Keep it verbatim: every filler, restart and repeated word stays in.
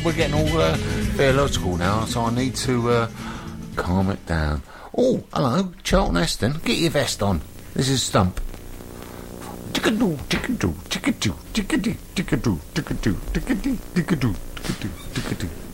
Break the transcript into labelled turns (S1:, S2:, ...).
S1: we're getting all uh, theological now, so I need to uh, calm it down. Oh, hello, Charlton Heston. Get your vest on. This is Stump. Tickadoo, tickadoo, tickadoo, tickadoo, tickadoo, tickadoo, tickadoo, tickadoo, tickadoo, tickadoo.